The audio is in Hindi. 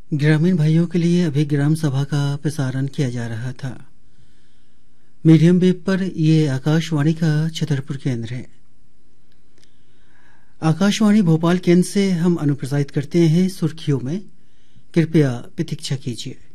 ग्रामीण भाइयों के लिए अभी ग्राम सभा का प्रसारण किया जा रहा था। मीडियम वेव पर ये आकाशवाणी का छतरपुर केंद्र है। आकाशवाणी भोपाल केंद्र से हम अनुप्रसारित करते हैं सुर्खियों में। कृपया प्रतीक्षा कीजिए।